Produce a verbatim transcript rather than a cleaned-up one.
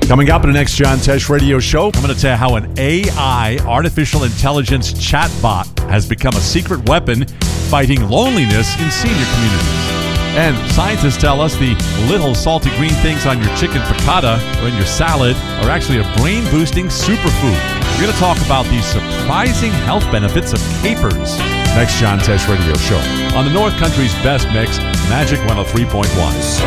Coming up in the next John Tesh radio show, I'm going to tell you how an A I, artificial intelligence chatbot, has become a secret weapon fighting loneliness in senior communities. And scientists tell us the little salty green things on your chicken piccata or in your salad are actually a brain-boosting superfood. We're going to talk about the surprising health benefits of capers. Next John Tesh radio show on the North Country's best mix, Magic one oh three point one.